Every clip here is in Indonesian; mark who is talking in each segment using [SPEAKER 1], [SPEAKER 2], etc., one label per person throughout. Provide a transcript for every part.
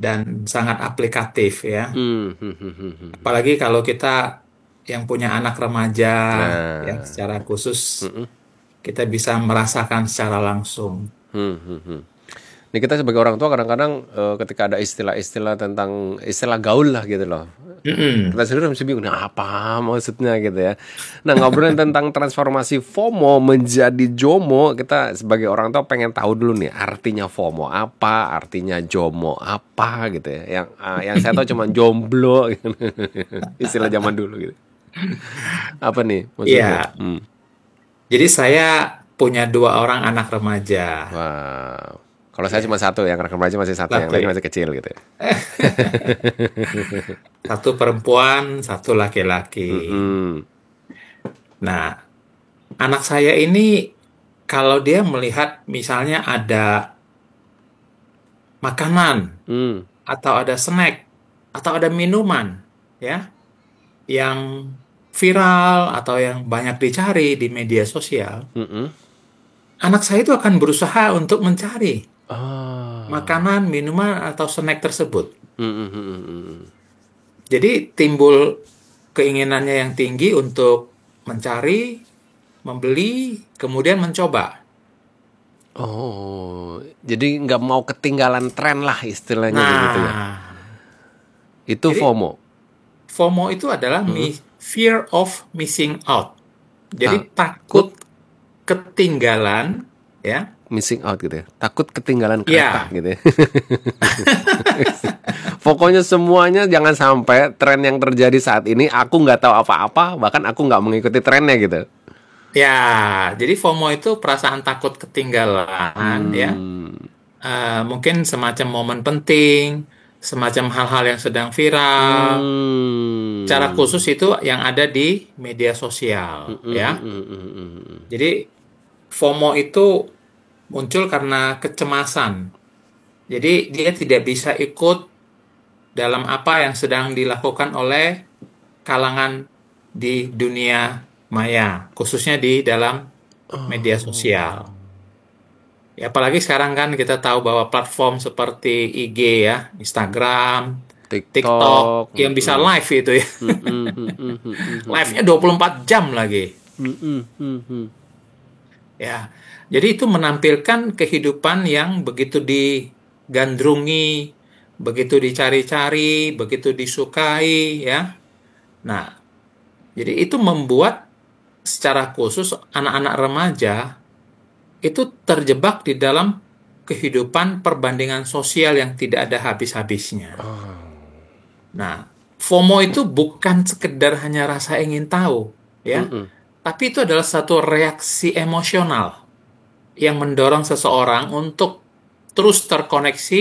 [SPEAKER 1] dan sangat aplikatif ya.
[SPEAKER 2] Hmm, hmm, hmm, hmm, hmm.
[SPEAKER 1] Apalagi kalau kita yang punya anak remaja ya,
[SPEAKER 2] Nah,
[SPEAKER 1] secara khusus
[SPEAKER 2] hmm,
[SPEAKER 1] kita bisa merasakan secara langsung.
[SPEAKER 2] hmm, hmm, hmm. Ini kita sebagai orang tua kadang-kadang ketika ada istilah-istilah tentang istilah gaul lah gitu loh.
[SPEAKER 1] Mm-mm.
[SPEAKER 2] Kita sendiri masih bingung, nah apa maksudnya gitu ya. Nah ngobrolin tentang transformasi FOMO menjadi JOMO, kita sebagai orang tua pengen tahu dulu nih artinya FOMO apa, artinya JOMO apa gitu ya. Yang saya tahu cuma jomblo gitu. Istilah zaman dulu gitu. Apa nih maksudnya?
[SPEAKER 1] Iya, jadi saya punya dua orang anak remaja
[SPEAKER 2] Wow. Kalau saya cuma
[SPEAKER 1] ya.
[SPEAKER 2] satu, yang remaja masih satu, yang
[SPEAKER 1] Satu
[SPEAKER 2] lain
[SPEAKER 1] ya.
[SPEAKER 2] masih kecil gitu ya.
[SPEAKER 1] Satu perempuan, satu laki-laki.
[SPEAKER 2] Mm-mm.
[SPEAKER 1] Nah, anak saya ini kalau dia melihat misalnya ada makanan
[SPEAKER 2] Mm.
[SPEAKER 1] atau ada snack atau ada minuman ya yang viral atau yang banyak dicari di media sosial,
[SPEAKER 2] Mm-mm.
[SPEAKER 1] anak saya itu akan berusaha untuk mencari
[SPEAKER 2] Ah.
[SPEAKER 1] makanan, minuman atau snack tersebut.
[SPEAKER 2] Mm-mm, mm-mm, mm-mm.
[SPEAKER 1] Jadi timbul keinginannya yang tinggi untuk mencari, membeli, kemudian mencoba.
[SPEAKER 2] Oh, jadi nggak mau ketinggalan tren lah istilahnya begitu ya.
[SPEAKER 1] Nah,
[SPEAKER 2] Itu
[SPEAKER 1] jadi
[SPEAKER 2] FOMO.
[SPEAKER 1] FOMO itu adalah
[SPEAKER 2] Mm.
[SPEAKER 1] fear of missing out. Jadi takut
[SPEAKER 2] Takut
[SPEAKER 1] ketinggalan, ya.
[SPEAKER 2] missing out gitu ya. Takut ketinggalan kereta
[SPEAKER 1] Ya,
[SPEAKER 2] gitu ya. Pokoknya semuanya jangan sampai tren yang terjadi saat ini aku nggak tahu apa-apa, bahkan aku nggak mengikuti trennya gitu.
[SPEAKER 1] ya. Jadi FOMO itu perasaan takut ketinggalan, ya.
[SPEAKER 2] Hmm.
[SPEAKER 1] Mungkin semacam momen penting, semacam hal-hal yang sedang viral. Cara khusus
[SPEAKER 2] Hmm.
[SPEAKER 1] itu yang ada di media sosial,
[SPEAKER 2] Mm, mm,
[SPEAKER 1] ya.
[SPEAKER 2] mm, mm, mm, mm.
[SPEAKER 1] Jadi FOMO itu muncul karena kecemasan. Jadi dia tidak bisa ikut dalam apa yang sedang dilakukan oleh kalangan di dunia maya, khususnya di dalam media sosial. Ya, apalagi sekarang kan kita tahu bahwa platform seperti IG ya, Instagram, TikTok
[SPEAKER 2] TikTok. Mm,
[SPEAKER 1] yang bisa
[SPEAKER 2] mm.
[SPEAKER 1] live itu ya.
[SPEAKER 2] Mm, mm, mm, mm, mm, mm, mm.
[SPEAKER 1] Live-nya 24 jam lagi.
[SPEAKER 2] Mm, mm, mm, mm.
[SPEAKER 1] Ya. Jadi itu menampilkan kehidupan yang begitu digandrungi, begitu dicari-cari, begitu disukai ya. Nah, jadi itu membuat secara khusus anak-anak remaja itu terjebak di dalam kehidupan perbandingan sosial yang tidak ada habis-habisnya. Nah, FOMO itu bukan sekedar hanya rasa ingin tahu, ya,
[SPEAKER 2] Mm-mm.
[SPEAKER 1] tapi itu adalah satu reaksi emosional yang mendorong seseorang untuk terus terkoneksi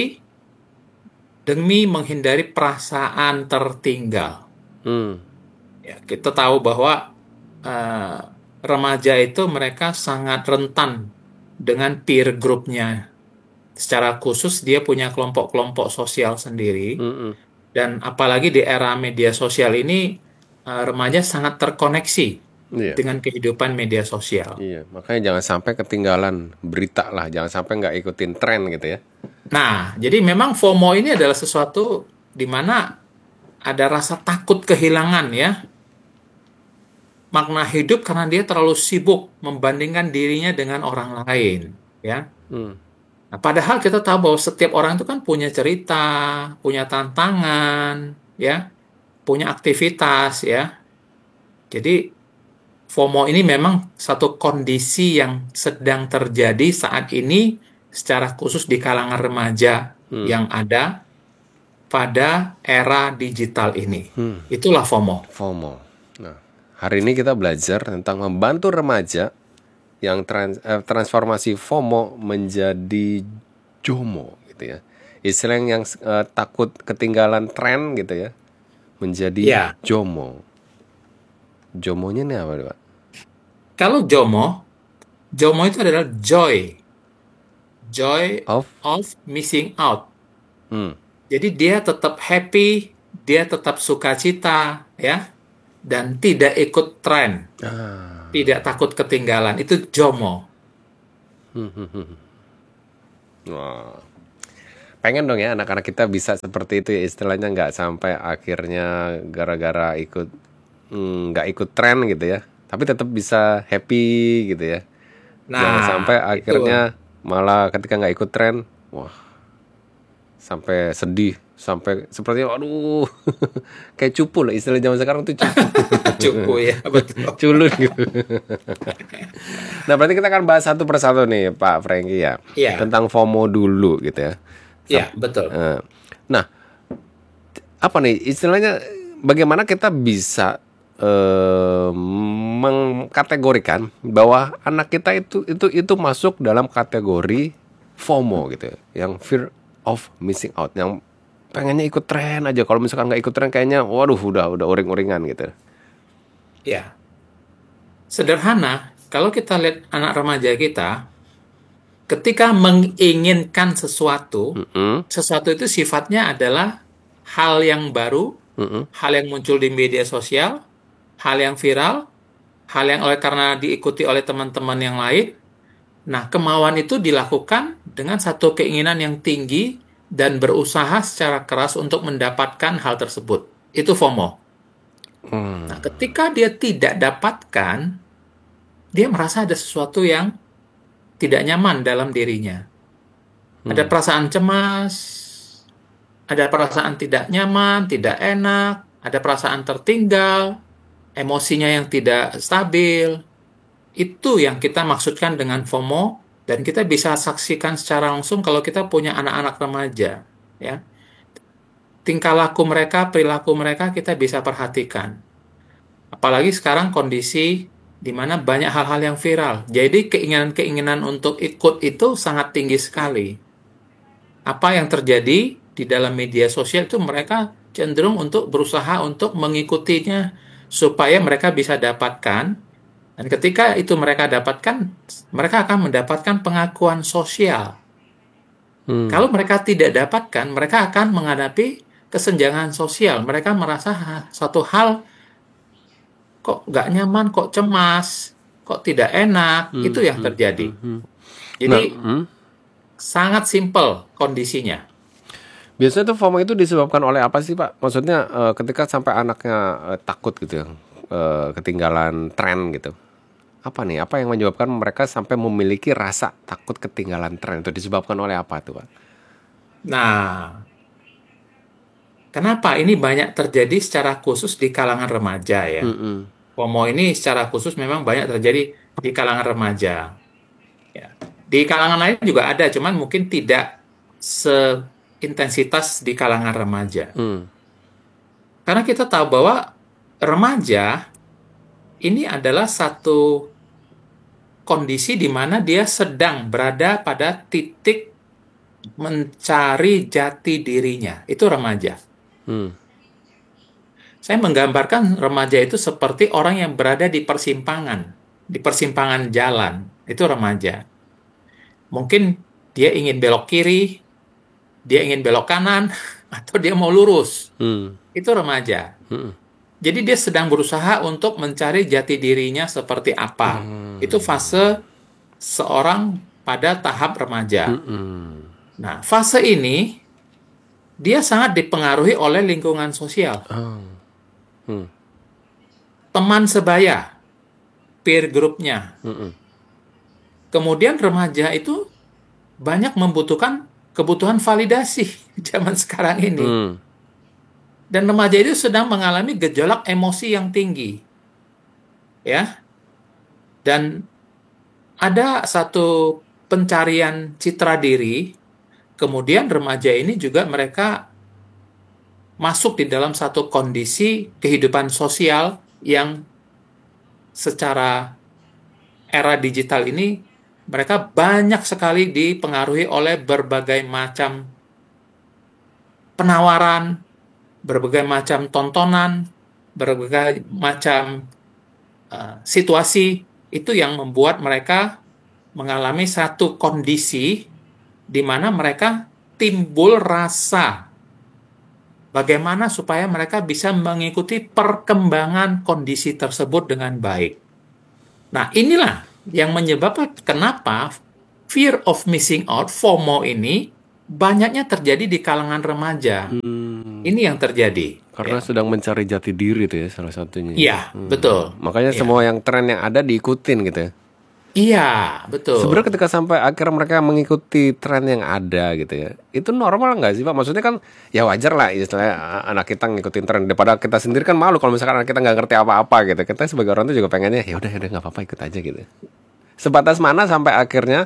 [SPEAKER 1] demi menghindari perasaan tertinggal.
[SPEAKER 2] Mm.
[SPEAKER 1] Ya, kita tahu bahwa eh, remaja itu mereka sangat rentan dengan peer groupnya. Secara khusus dia punya kelompok-kelompok sosial sendiri
[SPEAKER 2] Mm-mm.
[SPEAKER 1] dan apalagi di era media sosial ini remaja sangat terkoneksi
[SPEAKER 2] Iya,
[SPEAKER 1] dengan kehidupan media sosial.
[SPEAKER 2] iya. Makanya jangan sampai ketinggalan berita lah, jangan sampai nggak ikutin tren gitu ya.
[SPEAKER 1] Nah, jadi memang FOMO ini adalah sesuatu di mana ada rasa takut kehilangan ya makna hidup karena dia terlalu sibuk membandingkan dirinya dengan orang lain ya.
[SPEAKER 2] Hmm.
[SPEAKER 1] Nah, padahal kita tahu bahwa setiap orang itu kan punya cerita, punya tantangan, ya, punya aktivitas, ya. Jadi FOMO ini memang satu kondisi yang sedang terjadi saat ini secara khusus di kalangan remaja
[SPEAKER 2] Hmm.
[SPEAKER 1] yang ada pada era digital ini. Itulah FOMO.
[SPEAKER 2] FOMO. Nah, hari ini kita belajar tentang membantu remaja yang transformasi FOMO menjadi JOMO gitu ya. Istilah yang takut ketinggalan tren gitu ya, menjadi
[SPEAKER 1] Ya,
[SPEAKER 2] JOMO. JOMO-nya nih apa, Pak?
[SPEAKER 1] kalau JOMO itu adalah joy
[SPEAKER 2] Of.
[SPEAKER 1] of missing out.
[SPEAKER 2] Hmm.
[SPEAKER 1] Jadi dia tetap happy, dia tetap sukacita, ya, dan tidak ikut tren,
[SPEAKER 2] Ah.
[SPEAKER 1] tidak takut ketinggalan. Itu JOMO.
[SPEAKER 2] Wah. pengen dong ya anak-anak kita bisa seperti itu ya, istilahnya nggak sampai akhirnya gara-gara nggak ikut tren gitu ya, tapi tetap bisa happy gitu ya. Jangan sampai
[SPEAKER 1] Nah, itu.
[SPEAKER 2] akhirnya malah ketika nggak ikut tren, wah sampai sedih, sampai seperti aduh kayak cupu lah istilah zaman sekarang tuh cupu,
[SPEAKER 1] Cukup ya, betul.
[SPEAKER 2] culun gitu. Nah berarti kita akan bahas satu persatu nih Pak Franky ya,
[SPEAKER 1] Iya,
[SPEAKER 2] tentang FOMO dulu gitu ya.
[SPEAKER 1] iya, betul.
[SPEAKER 2] Eh, Nah, apa nih istilahnya? Bagaimana kita bisa mengkategorikan bahwa anak kita itu masuk dalam kategori FOMO gitu, ya, yang fear of missing out, yang pengennya ikut tren aja. Kalau misalkan nggak ikut tren, kayaknya, waduh, udah uring-uringan gitu.
[SPEAKER 1] Ya, sederhana. Kalau kita lihat anak remaja kita, ketika menginginkan sesuatu,
[SPEAKER 2] Mm-mm,
[SPEAKER 1] sesuatu itu sifatnya adalah hal yang baru,
[SPEAKER 2] mm-mm,
[SPEAKER 1] hal yang muncul di media sosial, hal yang viral, hal yang karena diikuti oleh teman-teman yang lain. Nah, kemauan itu dilakukan dengan satu keinginan yang tinggi dan berusaha secara keras untuk mendapatkan hal tersebut. Itu FOMO. Nah,
[SPEAKER 2] mm,
[SPEAKER 1] ketika dia tidak dapatkan, dia merasa ada sesuatu yang tidak nyaman dalam dirinya. Ada
[SPEAKER 2] mm,
[SPEAKER 1] perasaan cemas, ada perasaan tidak nyaman, tidak enak, ada perasaan tertinggal, emosinya yang tidak stabil. Itu yang kita maksudkan dengan FOMO, dan kita bisa saksikan secara langsung kalau kita punya anak-anak remaja, ya. Tingkah laku mereka, perilaku mereka kita bisa perhatikan. Apalagi sekarang kondisi di mana banyak hal-hal yang viral. Jadi keinginan-keinginan untuk ikut itu sangat tinggi sekali. Apa yang terjadi di dalam media sosial itu mereka cenderung untuk berusaha untuk mengikutinya supaya mereka bisa dapatkan. Dan ketika itu mereka dapatkan, mereka akan mendapatkan pengakuan sosial.
[SPEAKER 2] mm,
[SPEAKER 1] Kalau mereka tidak dapatkan, mereka akan menghadapi kesenjangan sosial. Mereka merasa satu hal kok nggak nyaman, kok cemas, kok tidak enak.
[SPEAKER 2] mm,
[SPEAKER 1] Itu yang
[SPEAKER 2] mm,
[SPEAKER 1] terjadi.
[SPEAKER 2] mm, mm.
[SPEAKER 1] Jadi
[SPEAKER 2] Nah,
[SPEAKER 1] sangat simpel kondisinya.
[SPEAKER 2] biasanya tuh FOMO itu disebabkan oleh apa sih Pak? Maksudnya ketika sampai anaknya takut gitu ya, ketinggalan tren gitu. Apa nih? Apa yang menyebabkan mereka sampai memiliki rasa takut ketinggalan tren? Itu disebabkan oleh apa tuh Pak?
[SPEAKER 1] Nah, kenapa ini banyak terjadi secara khusus di kalangan remaja ya?
[SPEAKER 2] Mm-mm.
[SPEAKER 1] FOMO ini secara khusus memang banyak terjadi di kalangan remaja. Ya. Di kalangan lain juga ada, cuman mungkin tidak seintensitas di kalangan remaja.
[SPEAKER 2] Mm.
[SPEAKER 1] Karena kita tahu bahwa remaja ini adalah satu kondisi di mana dia sedang berada pada titik mencari jati dirinya. Itu remaja.
[SPEAKER 2] Mm.
[SPEAKER 1] Saya menggambarkan remaja itu seperti orang yang berada di persimpangan jalan. Itu remaja. Mungkin dia ingin belok kiri, dia ingin belok kanan, atau dia mau lurus.
[SPEAKER 2] Mm.
[SPEAKER 1] Itu remaja.
[SPEAKER 2] Mm.
[SPEAKER 1] Jadi dia sedang berusaha untuk mencari jati dirinya seperti apa. Itu fase seorang pada tahap remaja.
[SPEAKER 2] Mm.
[SPEAKER 1] Nah, fase ini dia sangat dipengaruhi oleh lingkungan sosial.
[SPEAKER 2] Oh. Mm.
[SPEAKER 1] Teman sebaya, peer group-nya.
[SPEAKER 2] Mm-mm.
[SPEAKER 1] Kemudian remaja itu banyak membutuhkan kebutuhan validasi zaman sekarang ini.
[SPEAKER 2] Mm.
[SPEAKER 1] Dan remaja itu sedang mengalami gejolak emosi yang tinggi. Ya. Dan ada satu pencarian citra diri, kemudian remaja ini juga mereka masuk di dalam satu kondisi kehidupan sosial yang secara era digital ini mereka banyak sekali dipengaruhi oleh berbagai macam penawaran, berbagai macam tontonan, berbagai macam situasi itu yang membuat mereka mengalami satu kondisi di mana mereka timbul rasa bagaimana supaya mereka bisa mengikuti perkembangan kondisi tersebut dengan baik. Nah, inilah yang menyebabkan kenapa fear of missing out, FOMO ini, banyaknya terjadi di kalangan remaja.
[SPEAKER 2] Hmm,
[SPEAKER 1] Ini yang terjadi.
[SPEAKER 2] karena
[SPEAKER 1] Ya,
[SPEAKER 2] sedang mencari jati diri tuh ya salah satunya.
[SPEAKER 1] iya, betul.
[SPEAKER 2] Makanya
[SPEAKER 1] Iya,
[SPEAKER 2] semua yang tren yang ada diikutin gitu ya.
[SPEAKER 1] iya, betul.
[SPEAKER 2] Sebenarnya ketika sampai akhir mereka mengikuti tren yang ada gitu ya, itu normal nggak sih Pak? Maksudnya kan ya wajar lah istilahnya anak kita ngikutin tren daripada kita sendiri kan malu kalau misalkan anak kita nggak ngerti apa-apa gitu. Kita sebagai orang tuh juga pengennya ya udah nggak apa-apa ikut aja gitu. Sebatas mana sampai akhirnya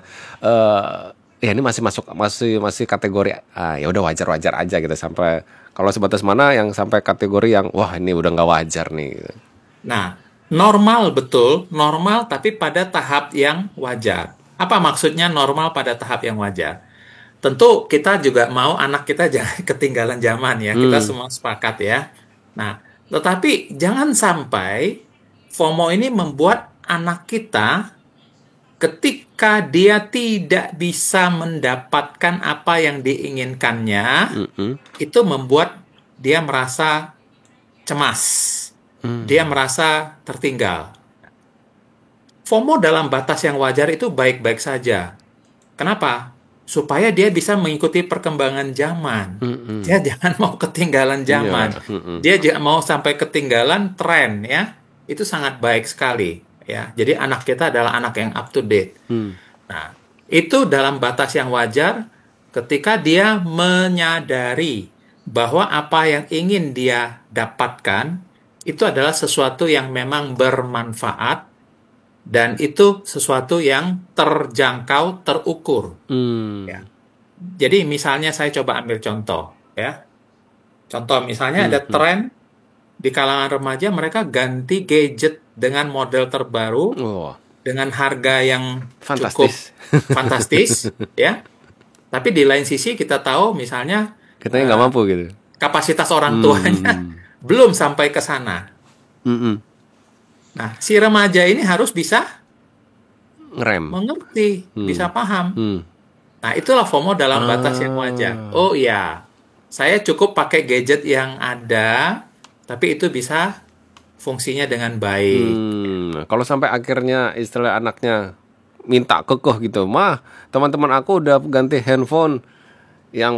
[SPEAKER 2] ya ini masih masuk masih kategori ya udah wajar-wajar aja gitu sampai kalau sebatas mana yang sampai kategori yang wah ini udah nggak wajar nih gitu.
[SPEAKER 1] Nah, normal betul, normal tapi pada tahap yang wajar. Apa maksudnya normal pada tahap yang wajar? Tentu kita juga mau anak kita jangan ketinggalan zaman ya. Kita
[SPEAKER 2] Hmm,
[SPEAKER 1] semua sepakat ya. Nah, tetapi jangan sampai FOMO ini membuat anak kita ketika dia tidak bisa mendapatkan apa yang diinginkannya,
[SPEAKER 2] mm-mm,
[SPEAKER 1] itu membuat dia merasa cemas. Dia
[SPEAKER 2] hmm,
[SPEAKER 1] merasa tertinggal. FOMO dalam batas yang wajar itu baik-baik saja. Kenapa? Supaya dia bisa mengikuti perkembangan zaman.
[SPEAKER 2] mm-mm.
[SPEAKER 1] Dia jangan mau ketinggalan
[SPEAKER 2] Iya,
[SPEAKER 1] zaman.
[SPEAKER 2] mm-mm,
[SPEAKER 1] Dia jangan mau sampai ketinggalan tren ya. Itu sangat baik sekali ya. Jadi anak kita adalah anak yang up to date.
[SPEAKER 2] hmm,
[SPEAKER 1] Nah, itu dalam batas yang wajar ketika dia menyadari bahwa apa yang ingin dia dapatkan itu adalah sesuatu yang memang bermanfaat dan itu sesuatu yang terjangkau, terukur. Ya.
[SPEAKER 2] hmm,
[SPEAKER 1] Jadi misalnya saya coba ambil contoh, ya. Contoh misalnya
[SPEAKER 2] hmm,
[SPEAKER 1] ada
[SPEAKER 2] hmm.
[SPEAKER 1] tren di kalangan remaja mereka ganti gadget dengan model terbaru
[SPEAKER 2] Wah,
[SPEAKER 1] dengan harga yang cukup
[SPEAKER 2] fantastis.
[SPEAKER 1] fantastis, ya. Tapi di lain sisi kita tahu misalnya
[SPEAKER 2] Kitanya nggak
[SPEAKER 1] eh,
[SPEAKER 2] mampu gitu.
[SPEAKER 1] kapasitas orang tuanya
[SPEAKER 2] Hmm,
[SPEAKER 1] belum sampai ke sana.
[SPEAKER 2] mm-mm.
[SPEAKER 1] Nah, si remaja ini harus bisa
[SPEAKER 2] Ngerem.
[SPEAKER 1] mengerti,
[SPEAKER 2] Hmm,
[SPEAKER 1] bisa paham.
[SPEAKER 2] hmm.
[SPEAKER 1] Nah, itulah FOMO dalam batas yang wajar.
[SPEAKER 2] Ah,
[SPEAKER 1] Oh iya, saya cukup pakai gadget yang ada, tapi itu bisa fungsinya dengan baik.
[SPEAKER 2] kalau sampai akhirnya istilah anaknya minta kekeh gitu, mah teman-teman aku udah ganti handphone yang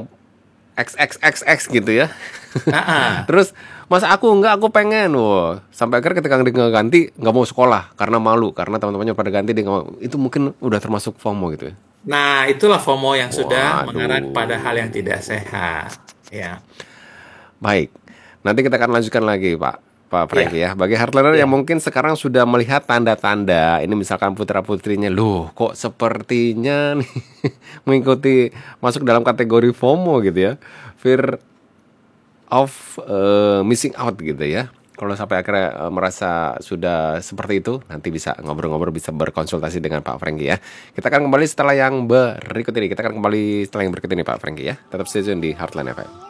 [SPEAKER 2] XXXX gitu ya.
[SPEAKER 1] Ah, ah.
[SPEAKER 2] Terus masa aku enggak, aku pengen. Wah, sampai akhirnya ketika dia nggak ganti, nggak mau sekolah karena malu, karena teman-temannya pada ganti dia nggak mau. Itu mungkin udah termasuk FOMO gitu ya.
[SPEAKER 1] Nah, itulah FOMO yang sudah mengarah kepada hal yang
[SPEAKER 2] Waduh.
[SPEAKER 1] tidak sehat. Ya,
[SPEAKER 2] Baik. Nanti kita akan lanjutkan lagi, Pak
[SPEAKER 1] ya,
[SPEAKER 2] Franky ya. Bagi hard learner yang
[SPEAKER 1] ya.
[SPEAKER 2] mungkin sekarang sudah melihat tanda-tanda, ini misalkan putra-putrinya, loh kok sepertinya nih mengikuti masuk dalam kategori FOMO gitu ya. Fear of missing out gitu ya. Kalau sampai akhirnya merasa sudah seperti itu, nanti bisa ngobrol-ngobrol, bisa berkonsultasi dengan Pak Franky ya. Kita akan kembali setelah yang berikut ini. Kita akan kembali setelah yang berikut ini Pak Franky ya. Tetap stay tune di Heartland FM.